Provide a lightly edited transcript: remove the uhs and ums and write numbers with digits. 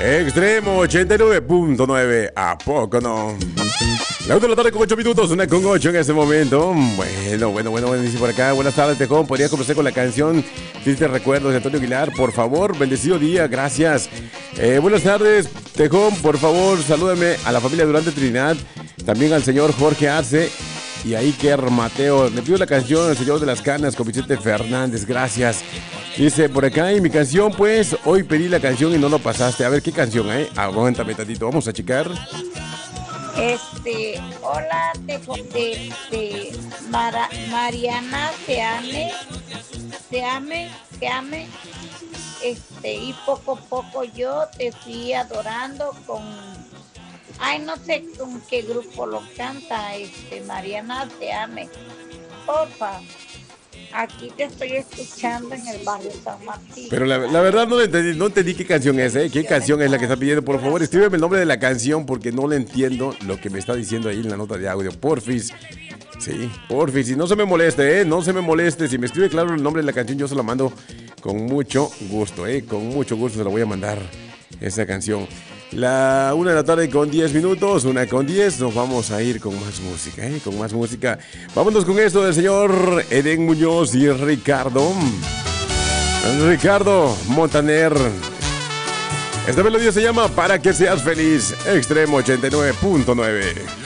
Extremo 89.9, ¿a poco no? La 1 de la tarde con 8 minutos, 1 con 8 en este momento. Bueno, dice por acá. Buenas tardes, Tejón. ¿Podría comenzar con la canción Si te recuerdo de Antonio Aguilar? Por favor, bendecido día, gracias. Buenas tardes, Tejón. Por favor, salúdame a la familia Durante Trinidad. También al señor Jorge Arce y a Iker Mateo. Le pido la canción El Señor de las Canas con Vicente Fernández, gracias. Dice por acá, y mi canción, pues, hoy pedí la canción y no lo pasaste. A ver, ¿qué canción, Aguántame tantito, vamos a checar. Hola, Mariana, te ame, y poco a poco yo te fui adorando con, no sé con qué grupo lo canta, Mariana, te ame, porfa. Aquí te estoy escuchando en el barrio San Martín. Pero la verdad no entendí qué canción es, ¿Qué canción es la que está pidiendo? Por favor, escríbeme el nombre de la canción porque no le entiendo lo que me está diciendo ahí en la nota de audio. Porfis. Sí, porfis. Y no se me moleste, No se me moleste. Si me escribe claro el nombre de la canción, yo se la mando con mucho gusto, Con mucho gusto se la voy a mandar esa canción. La 1 de la tarde con 10 minutos, 1 con 10, nos vamos a ir con más música, Con más música. Vámonos con esto del señor Eden Muñoz y Ricardo Montaner. Esta melodía se llama Para que seas feliz, Extremo 89.9.